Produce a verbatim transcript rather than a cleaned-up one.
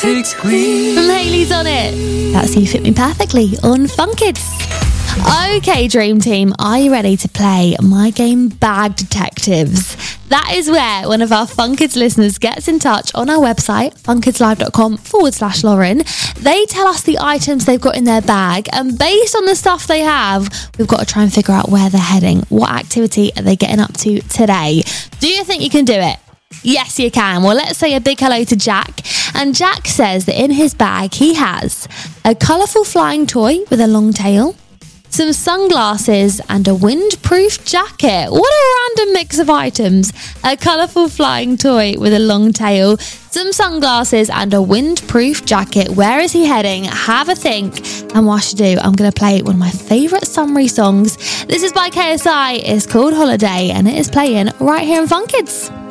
perfect queen. From Hayley's On It. That's You Fit Me Perfectly on Fun Kids. Okay, Dream Team, are you ready to play my game Bag Detectives? That is where one of our Fun Kids listeners gets in touch on our website, funkidslive.com forward slash Lauren. They tell us the items they've got in their bag, and based on the stuff they have, we've got to try and figure out where they're heading. What activity are they getting up to today? Do you think you can do it? Yes, you can. Well, let's say a big hello to Jack. And Jack says that in his bag, he has a colourful flying toy with a long tail, some sunglasses and a windproof jacket. What a random mix of items. A colourful flying toy with a long tail, some sunglasses and a windproof jacket. Where is he heading? Have a think. And whilst you do, I'm going to play one of my favourite summary songs. This is by K S I. It's called Holiday and it is playing right here in Fun Kids.